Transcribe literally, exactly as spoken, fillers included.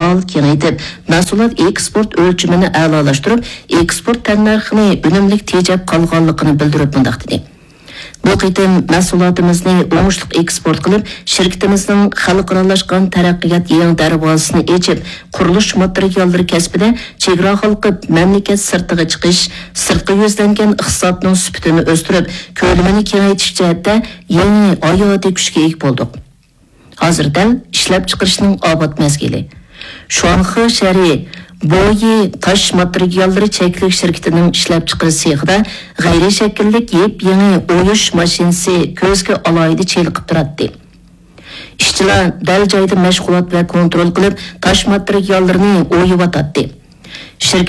faol kengaytib, mahsulot eksport o'lchimini a'lolashtirib, eksport tannarxini unumli tejab qolganligini bildirib mundaq dedi. Bu qitim mahsulotimizni o'ngishliq eksport qilib, shirkatimizning xalqaralashgan taraqqiyot yangi darvozasini ochib, qurilish materiallari kasbida chegara xalqib, mamlakat sirtiga chiqish, sirtqi yuzlangan iqtisodning sifatini o'stirib, ko'lamini kengaytirish jihatda yangi oyodiy kuchga ega bo'ldik. Hozirda ishlab chiqarishning obod mezgili. Shuanxi shari Boyi taş materialları çeklik şirketinin işlep çıkırı seyxida gayri şekillik yep yeni oyuş maşinesi közge alaydı çelikip duratdı. İşçiler dal joyda meşgulat ve kontrol kılıp taş materiallarını oyup atattı. Şirket